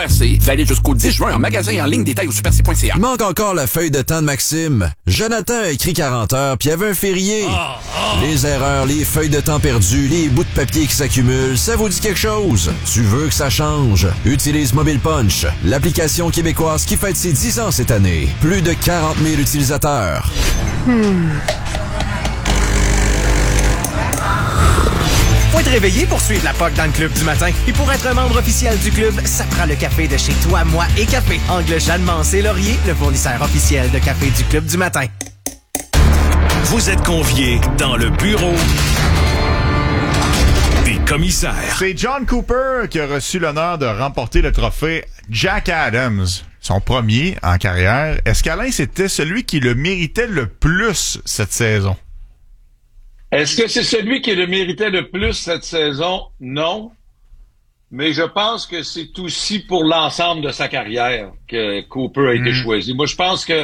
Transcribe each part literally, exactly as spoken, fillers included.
Super C. Valide jusqu'au dix juin en magasin et en ligne. Détail au super c point c a. Il manque encore la feuille de temps de Maxime. Jonathan a écrit quarante heures, puis il y avait un férié. Oh, oh. Les erreurs, les feuilles de temps perdues, les bouts de papier qui s'accumulent, ça vous dit quelque chose? Tu veux que ça change? Utilise Mobile Punch, l'application québécoise qui fête ses dix ans cette année. Plus de quarante mille utilisateurs. Hmm. Faut être réveillé pour suivre la P O C dans le club du matin. Et pour être membre officiel du club, ça prend le café de chez Toi, Moi et Café. Angle Jeanne Mancé Laurier, le fournisseur officiel de café du club du matin. Vous êtes conviés dans le bureau des commissaires. C'est John Cooper qui a reçu l'honneur de remporter le trophée Jack Adams, son premier en carrière. Est-ce qu'Alain, c'était celui qui le méritait le plus cette saison? Est-ce que c'est celui qui le méritait le plus cette saison? Non. Mais je pense que c'est aussi pour l'ensemble de sa carrière que Cooper a été mmh. choisi. Moi, je pense que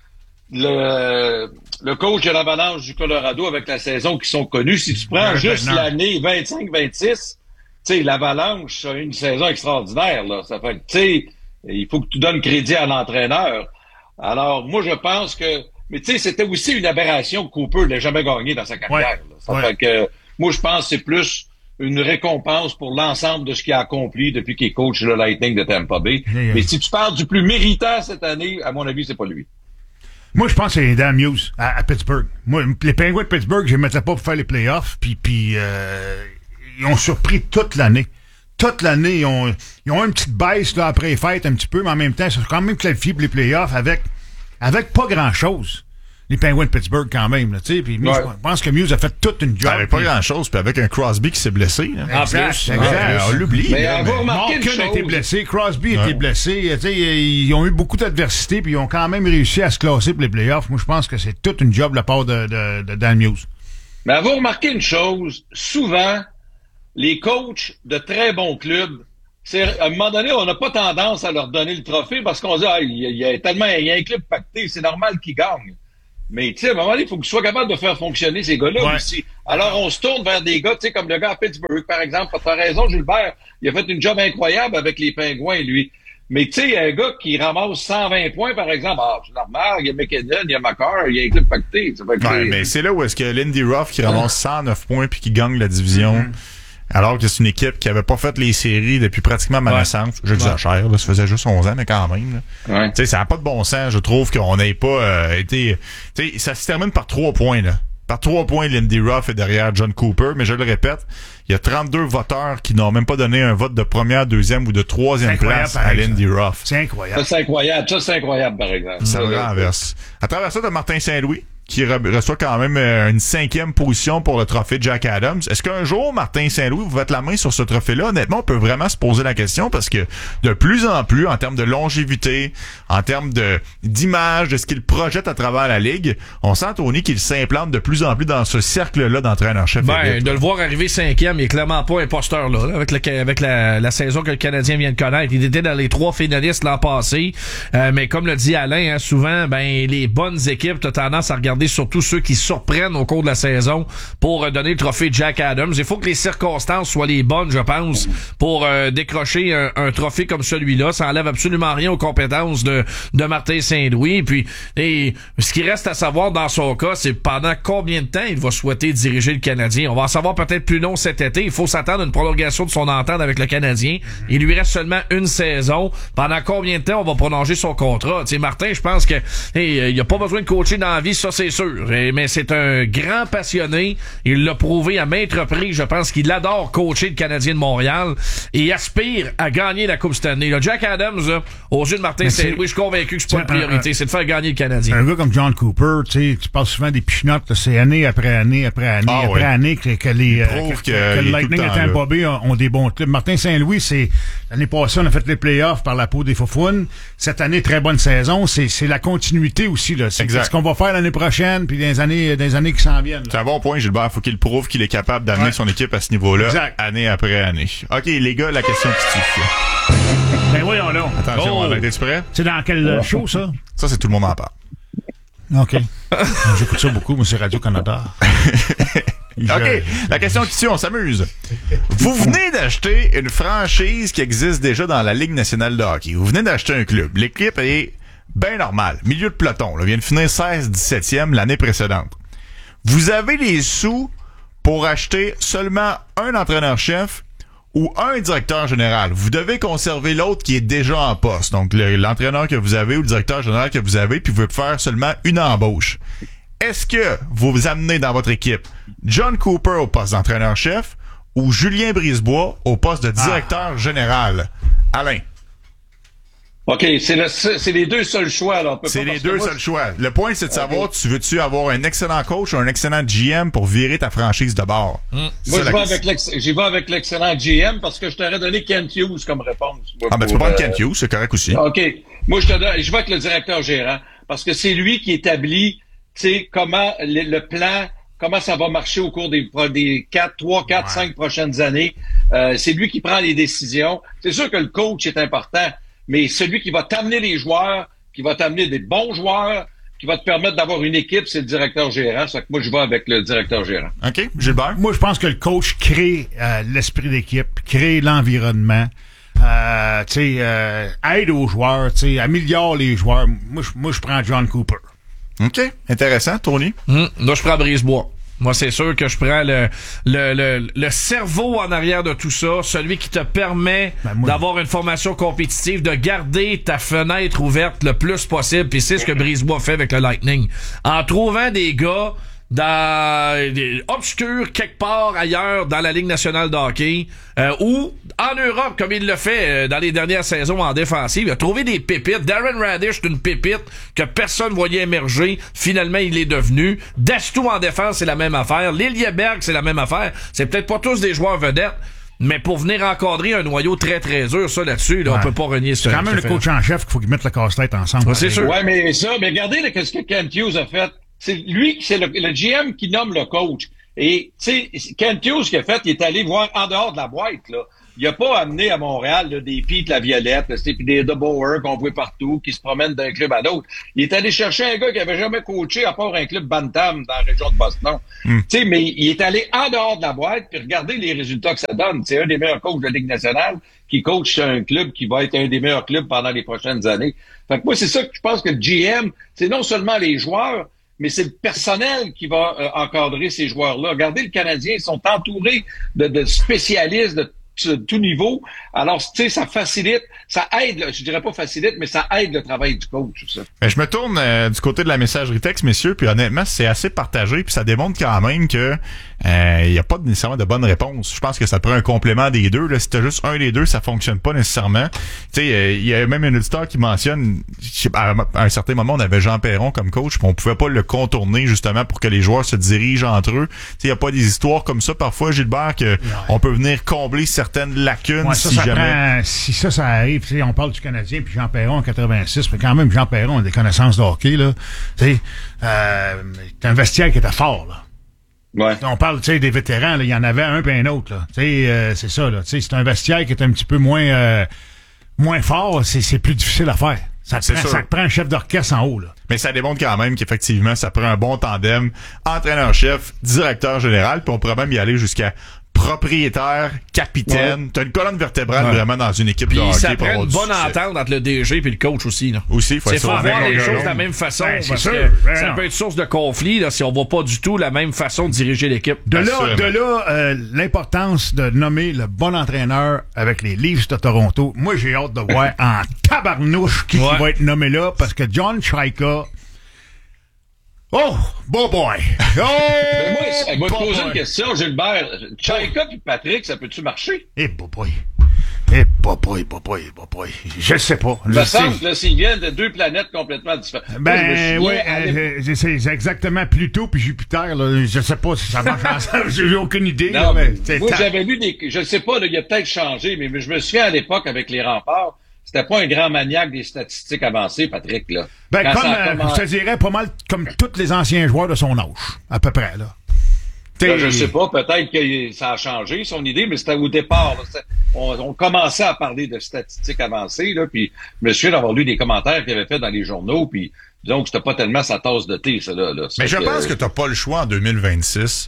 le, le coach de l'Avalanche du Colorado, avec la saison qui sont connus, si tu prends ouais, juste l'année vingt-cinq vingt-six, tu sais, l'Avalanche a une saison extraordinaire, là. Ça fait que, tu sais, il faut que tu donnes crédit à l'entraîneur. Alors, moi, je pense que mais tu sais, c'était aussi une aberration que Cooper n'ait jamais gagné dans sa carrière. Ouais, ça ouais. fait que moi, je pense que c'est plus une récompense pour l'ensemble de ce qu'il a accompli depuis qu'il est coach le Lightning de Tampa Bay. Yeah. Mais si tu parles du plus méritant cette année, à mon avis, c'est pas lui. Moi, je pense que c'est Dan Hughes à, à Pittsburgh. Moi, les Penguins de Pittsburgh, je les mettrais pas pour faire les playoffs, puis puis euh, ils ont surpris toute l'année. Toute l'année, ils ont ils ont une petite baisse là après les fêtes un petit peu, mais en même temps, ils sont quand même qualifiés pour les playoffs avec Avec pas grand-chose. Les Penguins de Pittsburgh, quand même, là, tu sais. Puis, ouais. je pense que Muse a fait toute une job. Avec pas pis... grand-chose, puis avec un Crosby qui s'est blessé. Là. En plus. Exact. Ouais, on l'oublie. Mais là, mais... Malkin a été blessé, Crosby a ouais. été blessé. Tu sais, ils ont eu beaucoup d'adversité, puis ils ont quand même réussi à se classer pour les playoffs. Moi, je pense que c'est toute une job de la part de, de, de Dan Muse. Mais avez-vous remarqué une chose? Souvent, les coachs de très bons clubs, c'est, à un moment donné, on n'a pas tendance à leur donner le trophée parce qu'on dit, ah, il y a, il y a tellement, il y a un club pacté, c'est normal qu'ils gagnent. Mais, tu sais, à un moment donné, il faut qu'ils soient capables de faire fonctionner ces gars-là ouais. aussi. Alors, on se tourne vers des gars, tu sais, comme le gars à Pittsburgh, par exemple. Tu as raison, Gilbert. Il a fait une job incroyable avec les Pingouins, lui. Mais, tu sais, un gars qui ramasse cent vingt points, par exemple, ah, c'est normal, il y a McKinnon, il y a McCarr, il y a un club pacté. Ça fait que ouais, mais c'est là où est-ce que Lindy Ruff qui ramasse cent neuf points puis qui gagne la division. Mm-hmm. Alors que c'est une équipe qui avait pas fait les séries depuis pratiquement ma ouais. naissance. J'exagère, là, ça faisait juste onze ans, mais quand même. Ouais. Tu sais, ça n'a pas de bon sens, je trouve qu'on n'ait pas euh, été... Tu sais, ça se termine par trois points, là. Par trois points, Lindy Ruff est derrière John Cooper, mais je le répète, il y a trente-deux voteurs qui n'ont même pas donné un vote de première, deuxième ou de troisième place à Lindy Ruff. C'est incroyable. Ça, c'est incroyable. Ça, c'est incroyable, par exemple. Ça le renverse. À travers ça, de Martin Saint-Louis, qui re- reçoit quand même euh, une cinquième position pour le trophée Jack Adams. Est-ce qu'un jour, Martin Saint-Louis, vous faites la main sur ce trophée-là? Honnêtement, on peut vraiment se poser la question parce que de plus en plus, en termes de longévité, en termes de d'image, de ce qu'il projette à travers la Ligue, on sent, Tony, qu'il s'implante de plus en plus dans ce cercle-là d'entraîneur-chef. Ben, de le voir arriver cinquième, il est clairement pas imposteur, là, là avec, le, avec la, la saison que le Canadien vient de connaître. Il était dans les trois finalistes l'an passé, euh, mais comme le dit Alain, hein, souvent, ben les bonnes équipes, t'as tendance à regarder surtout ceux qui surprennent au cours de la saison pour donner le trophée Jack Adams. Il faut que les circonstances soient les bonnes, je pense, pour euh, décrocher un, un trophée comme celui-là. Ça enlève absolument rien aux compétences de, de Martin Saint-Louis. Puis, et, ce qui reste à savoir dans son cas, c'est pendant combien de temps il va souhaiter diriger le Canadien. On va en savoir peut-être plus long cet été. Il faut s'attendre à une prolongation de son entente avec le Canadien. Il lui reste seulement une saison. Pendant combien de temps on va prolonger son contrat? Tu sais, Martin, je pense que hey, il a pas besoin de coacher dans la vie, ça c'est sûr. Mais c'est un grand passionné. Il l'a prouvé à maintes reprises. Je pense qu'il adore coacher le Canadien de Montréal et aspire à gagner la Coupe cette année. Là, Jack Adams, là, aux yeux de Martin Saint-Louis, je suis convaincu que c'est pas une priorité. Un, c'est de faire gagner le Canadien. Un gars comme John Cooper, tu sais, tu parles souvent des pichenottes, c'est année après année après année ah, après oui. année que, que les euh, que, que, que, que le Lightning et Tampa Bay ont, ont des bons clubs. Martin Saint-Louis, c'est l'année passée, on a fait les playoffs par la peau des faufounes. Cette année, très bonne saison. C'est, c'est la continuité aussi, là. C'est ce qu'on va faire l'année prochaine, puis dans les années, dans les années qui s'en viennent. Là. C'est un bon point, Gilbert. Faut qu'il prouve qu'il est capable d'amener ouais. son équipe à ce niveau-là, exact. année après année. OK, les gars, la question qui tue. Ben voyons là. Attention, oh. es-tu prêt? C'est dans quel show, ça? Ça, c'est Tout le monde en parle. OK. J'écoute ça beaucoup, moi, c'est Radio-Canada. OK. La question qui tue, on s'amuse. Vous venez d'acheter une franchise qui existe déjà dans la Ligue nationale de hockey. Vous venez d'acheter un club. L'équipe est bien normale. Milieu de peloton. Là, vient de finir seize dix-septième l'année précédente. Vous avez les sous pour acheter seulement un entraîneur-chef ou un directeur général. Vous devez conserver l'autre qui est déjà en poste. Donc, le, l'entraîneur que vous avez ou le directeur général que vous avez, puis vous pouvez faire seulement une embauche. Est-ce que vous vous amenez dans votre équipe John Cooper au poste d'entraîneur-chef ou Julien Brisebois au poste de directeur ah. général? Alain. OK, c'est, le, c'est les deux seuls choix. Alors, c'est les deux seuls choix. Le point, c'est de savoir, okay. tu veux-tu avoir un excellent coach ou un excellent G M pour virer ta franchise de bord? Mmh. Moi, je vais avec l'ex- j'y vais avec l'excellent G M parce que je t'aurais donné Kent Hughes comme réponse. Moi, ah, ben, pour, tu peux prendre euh... Kent Hughes, c'est correct aussi. OK. Moi, je te donne, je vais avec le directeur gérant parce que c'est lui qui établit, tu sais, comment le, le plan, comment ça va marcher au cours des, des quatre, trois, quatre, cinq prochaines années. Euh, c'est lui qui prend les décisions. C'est sûr que le coach est important. Mais celui qui va t'amener les joueurs, qui va t'amener des bons joueurs, qui va te permettre d'avoir une équipe, c'est le directeur gérant. C'est que moi, je vais avec le directeur gérant. OK. Gilbert? Moi, je pense que le coach crée euh, l'esprit d'équipe, crée l'environnement, euh, tu sais, euh, aide aux joueurs, tu sais, améliore les joueurs. Moi, je, moi, je prends John Cooper. OK. Intéressant. Tony? Mmh. Là, je prends Brisebois. Moi, c'est sûr que je prends le, le, le, le cerveau en arrière de tout ça, celui qui te permet ben moi, d'avoir une formation compétitive, de garder ta fenêtre ouverte le plus possible, puis c'est ce que Brisebois fait avec le Lightning. En trouvant des gars dans des obscurs quelque part ailleurs dans la Ligue nationale de hockey euh, ou en Europe comme il le fait euh, dans les dernières saisons en défensive. Il a trouvé des pépites. Darren Radish, c'est une pépite que personne voyait émerger. Finalement, il est devenu. Dastou en défense, c'est la même affaire. Liljeberg, c'est la même affaire. C'est peut-être pas tous des joueurs vedettes, mais pour venir encadrer un noyau très très dur, ça là-dessus, là, ouais. on peut pas renier ça. C'est quand même le coach en chef qu'il faut qu'il mette le casse-tête ensemble. Ouais, c'est sûr. Ouais, mais ça, mais regardez là, qu'est-ce que Kent Hughes a fait. C'est lui, c'est le, le G M qui nomme le coach. Et, tu sais, Kent Hughes, ce qu'il a fait, il est allé voir en dehors de la boîte, là. Il a pas amené à Montréal, là, des Pete Laviolette, puis des DeBoer qu'on voit partout, qui se promènent d'un club à l'autre. Il est allé chercher un gars qui avait jamais coaché à part un club Bantam dans la région de Boston. Mm. Tu sais, mais il est allé en dehors de la boîte, puis regardez les résultats que ça donne. C'est un des meilleurs coachs de la Ligue nationale qui coach un club qui va être un des meilleurs clubs pendant les prochaines années. Fait que moi, c'est ça que je pense que le G M, c'est non seulement les joueurs, mais c'est le personnel qui va euh, encadrer ces joueurs-là. Regardez, le Canadien, ils sont entourés de, de spécialistes de, de tout niveau. Alors, tu sais, ça facilite, ça aide, là, je dirais pas facilite, mais ça aide le travail du coach. Ça. Ben, je me tourne euh, du côté de la messagerie texte, messieurs, puis honnêtement, c'est assez partagé, puis ça démontre quand même que il euh, y a pas nécessairement de bonne réponse. Je pense que ça prend un complément des deux. Là. Si t'as juste un des deux, ça fonctionne pas nécessairement. Tu sais, il euh, y a même un auditeur qui mentionne, à un certain moment, on avait Jean Perron comme coach, puis on pouvait pas le contourner justement pour que les joueurs se dirigent entre eux. Tu sais, il y a pas des histoires comme ça parfois, Gilbert, que ouais. on peut venir combler certaines lacunes ouais, ça, si ça jamais. Prend, si ça, ça arrive, tu sais, on parle du Canadien puis Jean Perron en quatre-vingt-six, mais quand même Jean Perron a des connaissances de hockey là. Tu sais, euh, c'est un vestiaire qui était fort là. Ouais. On parle, tu sais, des vétérans, il y en avait un puis un autre, là. Tu sais, euh, c'est ça, là. Tu sais, c'est un vestiaire qui est un petit peu moins, euh, moins fort, c'est, c'est plus difficile à faire. Ça te, prend, ça te prend un chef d'orchestre en haut, là. Mais ça démontre quand même qu'effectivement, ça prend un bon tandem, entraîneur-chef, directeur général, puis on pourrait même y aller jusqu'à propriétaire, capitaine. Ouais. T'as une colonne vertébrale ouais. vraiment dans une équipe puis de hockey. Ça prend une bonne entente entre le D G et le coach aussi. Là. Aussi, faut c'est être faut voir les choses de la même façon. Ben, parce sûr. que ben ça non. peut être source de conflit là, si on voit pas du tout la même façon de diriger l'équipe. De là, de là euh, l'importance de nommer le bon entraîneur avec les Leafs de Toronto. Moi, j'ai hâte de voir en tabarnouche qui, ouais. qui va être nommé là parce que John Chayka. Oh, bon boy! Oh! Mais moi, elle va te poser boy. une question, Gilbert. Chayka et Patrick, ça peut-tu marcher? Eh, bon boy! Eh, bon boy, bon boy, bon boy. Je sais pas. Ça semble que s'ils viennent de deux planètes complètement différentes. Ben, oui, euh, c'est exactement Pluto puis Jupiter, là. Je sais pas si ça marche ensemble. J'ai aucune idée. Non, là, mais moi, j'avais lu des, je sais pas, là, il a peut-être changé, mais je me souviens à l'époque avec les Remparts, c'était pas un grand maniaque des statistiques avancées, Patrick, là. Ben, Quand comme, euh, commencé... je te dirais, pas mal comme tous les anciens joueurs de son âge, à peu près, là. Ben, je sais pas, peut-être que ça a changé, son idée, mais c'était au départ, là, on, on commençait à parler de statistiques avancées, là, puis je me souviens d'avoir lu des commentaires qu'il avait fait dans les journaux, puis disons que c'était pas tellement sa tasse de thé, ça, là. là. Mais je que, pense que t'as pas le choix en deux mille vingt-six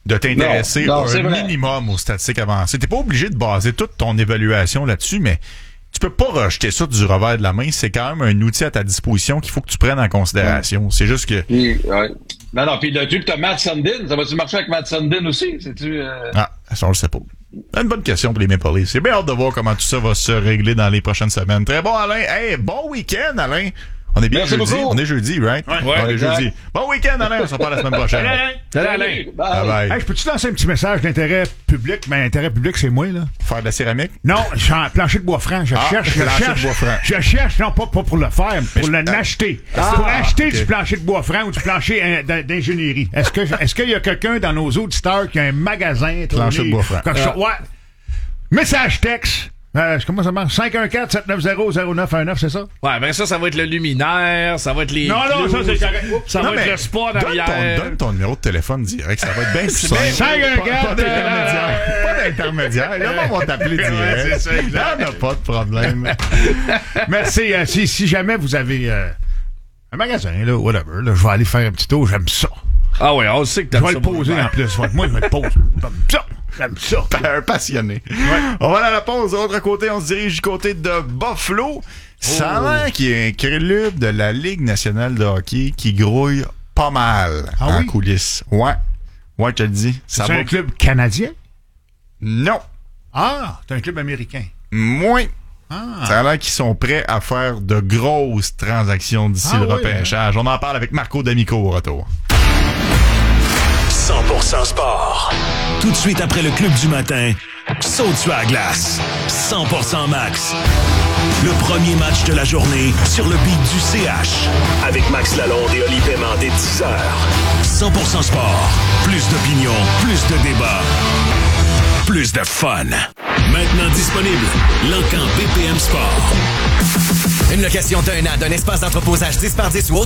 de t'intéresser Non, non, un vrai. minimum aux statistiques avancées. T'es pas obligé de baser toute ton évaluation là-dessus, mais tu peux pas rejeter ça du revers de la main. C'est quand même un outil à ta disposition qu'il faut que tu prennes en considération. Ouais. C'est juste que... Puis, ouais. Non, non, puis le truc, t'as Matt Sundin. Ça va-tu marcher avec Matt Sundin aussi? C'est-tu, euh... Ah, ça, on le sait pas. Une bonne question pour les Maple Leafs. C'est bien hâte de voir comment tout ça va se régler dans les prochaines semaines. Très bon, Alain. Hey, bon week-end, Alain. On est bien Merci jeudi. beaucoup. On est jeudi, right? Ouais, on est exact. jeudi. Bon week-end, Alain. On se reparle la semaine prochaine. Salut, Alain. Bye. Bye bye. Hey, je peux-tu lancer un petit message d'intérêt public? Mais l'intérêt public, c'est moi, là. Faire de la céramique? Non, je suis en plancher de bois franc. Je Ah, cherche, je plancher de cherche. bois franc. Je cherche, non, pas, pas pour le faire, mais pour Mais je- l'acheter. Ah, pour acheter ok. du plancher de bois franc ou du plancher hein, d'in- d'ingénierie. Est-ce que, est-ce qu'il y a quelqu'un dans nos auditeurs qui a un magasin? Plancher de bois franc. quelque chose? Ouais. Message texte. Euh, comment ça marche? cinq un quatre sept neuf zéro zéro neuf un neuf, c'est ça? Ouais, ben ça, ça va être le luminaire, ça va être les. Non, non, clous, ça, c'est correct. Oups. Ça Non, va mais être le sport donne derrière. ton, donne ton numéro de téléphone direct. Ça va être bien plus simple. cinq un quatre, Pas, pas d'intermédiaire. Pas d'intermédiaire. Les gens vont t'appeler direct. Ouais, c'est ça, Il n'y en a pas de problème. Merci. Euh, si, si jamais vous avez euh, un magasin, là, whatever, là, je vais aller faire un petit tour. J'aime ça. Ah ouais, on sait que Je t'as vais le poser en plus. Ouais, moi, je vais le poser. J'aime ça. J'aime ça. Un passionné. On va aller à la pause. De l'autre côté, on se dirige du côté de Buffalo. Ça a l'air qu'il y a un club de la Ligue nationale de hockey qui grouille pas mal Ah en oui? coulisses. Ouais. Ouais, je te le dis. Ça C'est va... un club canadien? Non. Ah, c'est un club américain. Moins. Ah. Ça a l'air qu'ils sont prêts à faire de grosses transactions d'ici Ah le oui, repêchage. On en parle avec Marco D'Amico au retour. cent pour cent sport. Tout de suite après le club du matin, saute sur la glace. cent pour cent max. Le premier match de la journée sur le beat du C H. Avec Max Lalonde et Oli Paiement dès dix heures. cent pour cent sport. Plus d'opinion, plus de débat, plus de fun. Maintenant disponible, L'Encan B P M Sport. Une location d'un an d'un espace d'entreposage dix par dix ou autre